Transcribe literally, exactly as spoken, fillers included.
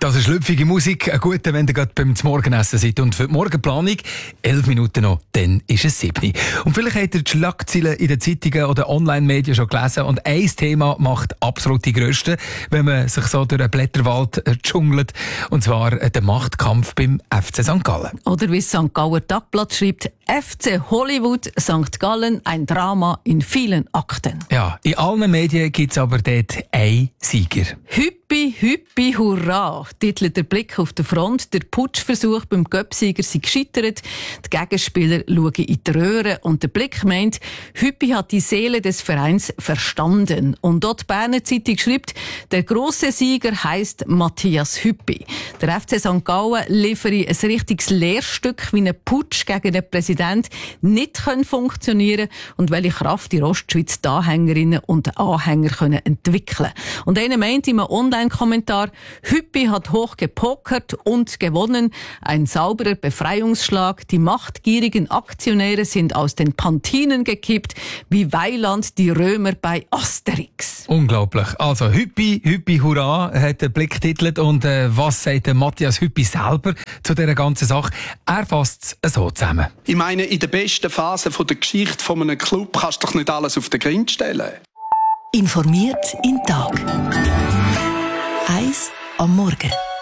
Das ist schlüpfige Musik, ein guter, wenn ihr gerade beim Morgenessen seid. Und für die Morgenplanung, elf Minuten noch, dann ist es sieben. Und vielleicht habt ihr die Schlagzeilen in den Zeitungen oder Online-Medien schon gelesen. Und ein Thema macht absolut die grösste, wenn man sich so durch den Blätterwald dschungelt. Und zwar der Machtkampf beim F C Sankt Gallen. Oder wie das Sankt Galler Tagblatt schreibt, F C Hollywood Sankt Gallen, ein Drama in vielen Akten. Ja, in allen Medien gibt es aber dort einen Sieger. Hüppi, hüppi, hurra, titelt der Blick auf die Front. Der Putschversuch beim Göpsieger sei gescheitert. Die Gegenspieler schauen in die Röhre und der Blick meint, Hüppi hat die Seele des Vereins verstanden. Und dort die Berner Zeitung schreibt, der grosse Sieger heisst Matthias Hüppi. Der F C Sankt Gallen liefere ein richtiges Lehrstück, wie ein Putsch gegen den Präsident nicht funktionieren kann und welche Kraft die Ostschweiz die Anhängerinnen und Anhänger können entwickeln. Und einer meint im Online-Kommentar, Hüppi hat hoch gepokert und gewonnen. Ein sauberer Befreiungsschlag. Die machtgierigen Aktionäre sind aus den Pantinen gekippt, wie Weiland die Römer bei Asterix. Unglaublich. Also Hüppi, Hüppi, hurra, hat der Blick titelt. Und äh, was sagt der Matthias Hüppi selber zu dieser ganzen Sache? Er fasst es so zusammen. Ich meine, in der besten Phase der Geschichte von einem Club kannst du doch nicht alles auf den Grind stellen. Informiert in Tag. Eins am Morgen.